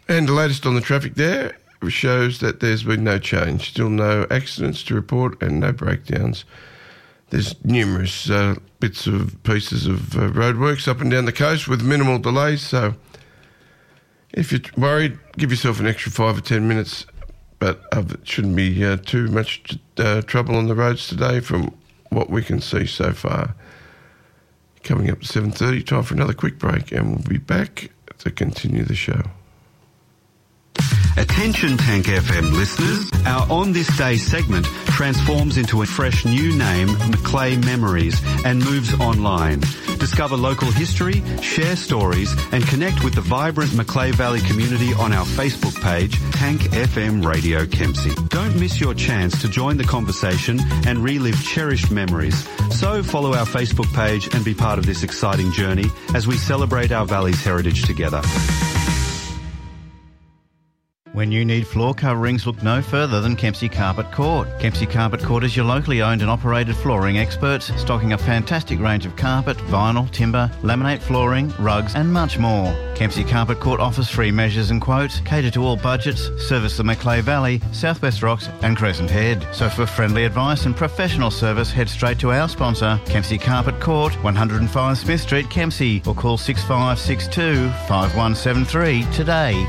And the latest on the traffic there shows that there's been no change. Still no accidents to report and no breakdowns. There's numerous bits of pieces of roadworks up and down the coast with minimal delays. So if you're worried, give yourself an extra 5 or 10 minutes. But it shouldn't be too much trouble on the roads today from what we can see so far. Coming up to 7:30, time for another quick break, and we'll be back to continue the show. Attention Tank FM listeners, our On This Day segment transforms into a fresh new name, Macleay Memories, and moves online. Discover local history, share stories, and connect with the vibrant Macleay Valley community on our Facebook page, Tank FM Radio Kempsey. Don't miss your chance to join the conversation and relive cherished memories. So follow our Facebook page and be part of this exciting journey as we celebrate our valley's heritage together. When you need floor coverings, look no further than Kempsey Carpet Court. Kempsey Carpet Court is your locally owned and operated flooring experts, stocking a fantastic range of carpet, vinyl, timber, laminate flooring, rugs and much more. Kempsey Carpet Court offers free measures and quotes, cater to all budgets, service the Macleay Valley, Southwest Rocks and Crescent Head. So for friendly advice and professional service, head straight to our sponsor, Kempsey Carpet Court, 105 Smith Street, Kempsey, or call 6562 5173 today.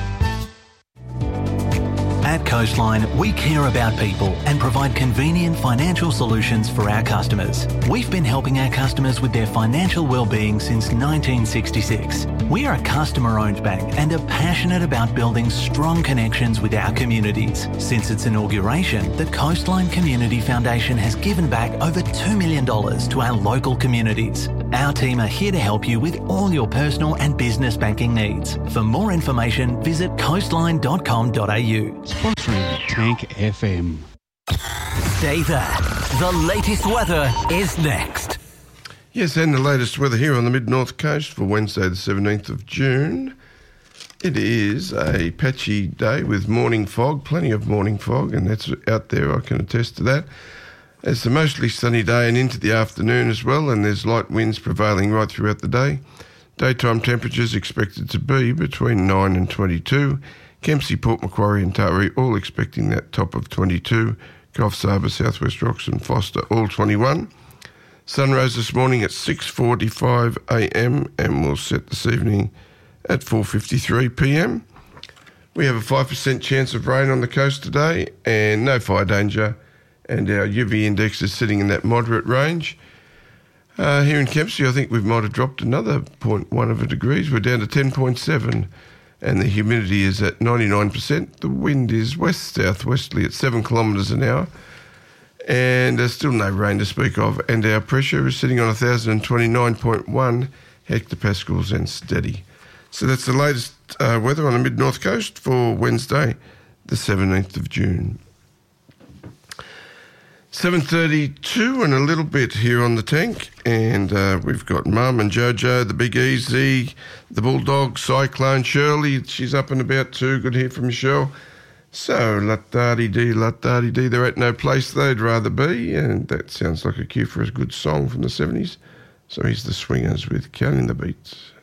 At Coastline, we care about people and provide convenient financial solutions for our customers. We've been helping our customers with their financial well-being since 1966. We are a customer-owned bank and are passionate about building strong connections with our communities. Since its inauguration, the Coastline Community Foundation has given back over $2 million to our local communities. Our team are here to help you with all your personal and business banking needs. For more information, visit coastline.com.au. Sponsoring Tank FM. Stay there. The latest weather is next. Yes, and the latest weather here on the Mid-North Coast for Wednesday the 17th of June. It is a patchy day with morning fog, plenty of morning fog, and that's out there, I can attest to that. It's a mostly sunny day and into the afternoon as well, and there's light winds prevailing right throughout the day. Daytime temperatures expected to be between 9 and 22. Kempsey, Port Macquarie and Taree all expecting that top of 22. Coffs Harbour, Southwest Rocks and Foster all 21. Sun rose this morning at 6:45am and will set this evening at 4:53pm. We have a 5% chance of rain on the coast today and no fire danger, and our UV index is sitting in that moderate range. Here in Kempsey, I think we might have dropped another 0.1 of a degrees. We're down to 10.7 and the humidity is at 99%. The wind is west-southwesterly at 7 kilometres an hour. And there's still no rain to speak of, and our pressure is sitting on 1,029.1 hectopascals and steady. So that's the latest weather on the Mid-North Coast for Wednesday, the 17th of June. 7:32 and a little bit here on the tank, and we've got Mum and Jojo, the Big Easy, the Bulldog, Cyclone, Shirley, she's up and about too, good to hear from Michelle. So, la-da-dee-dee, they're at no place they'd rather be, and that sounds like a cue for a good song from the 70s. So here's the Swingers with Counting the Beats.